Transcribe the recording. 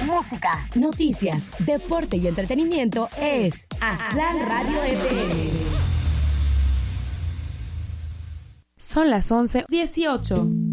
música, noticias, deporte y entretenimiento es Aztlán Radio FM. Son las 11:18.